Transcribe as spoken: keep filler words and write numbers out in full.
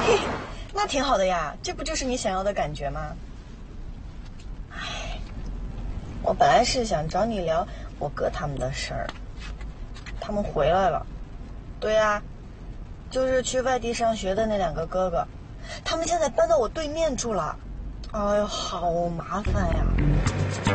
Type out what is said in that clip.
嘿，那挺好的呀，这不就是你想要的感觉吗？哎，我本来是想找你聊我哥他们的事儿，他们回来了。对呀，就是去外地上学的那两个哥哥，他们现在搬到我对面住了。哎呦，好麻烦呀！